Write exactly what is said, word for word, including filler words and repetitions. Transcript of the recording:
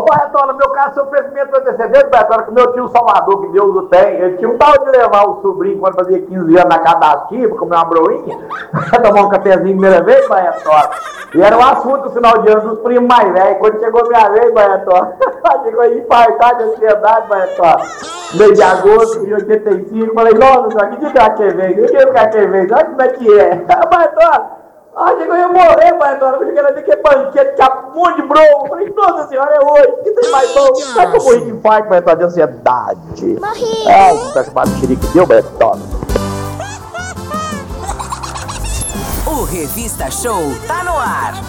Baetola, meu caso, seu oferecimento antecedente, Baetola, que meu tio Salvador, que Deus o tem, ele tinha um tal de levar o sobrinho quando fazia quinze anos na casa da tia, pra comer uma broinha, tomar um cafezinho primeira vez, Baetola. E era um assunto no final de ano dos primos mais velhos. Quando chegou minha vez, Baetola, chegou aí infartar de ansiedade, Baetola. Mês de agosto de oitenta e cinco, falei, nossa, que dia que ela quer ver? Que dia que ela quer ver? Olha como é que é. Baetola. Ah, chegou, eu ia morrer, Baetola. Eu cheguei lá, que banquete, tinha um monte de bronco. Falei, nossa senhora, é hoje. O que tem mais bom? Sabe que eu morri de infarto, Baetola, de ansiedade? Morri. É, você tá chamado de xerique, deu, Baetola? O Revista Show tá no ar.